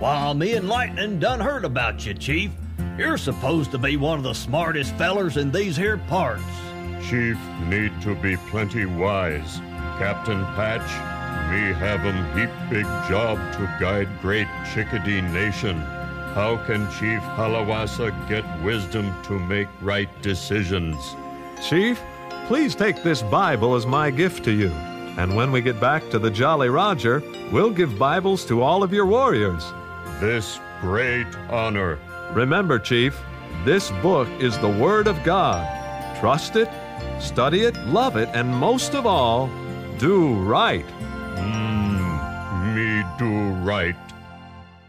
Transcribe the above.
Why, me and Lightning done heard about you, Chief. You're supposed to be one of the smartest fellers in these here parts. Chief need to be plenty wise. Captain Patch, me have 'em heap big job to guide great Chickadee Nation. How can Chief Halawasa get wisdom to make right decisions? Chief, please take this Bible as my gift to you. And when we get back to the Jolly Roger, we'll give Bibles to all of your warriors. This great honor. Remember, Chief, this book is the Word of God. Trust it, study it, love it, and most of all, do right. Me do right.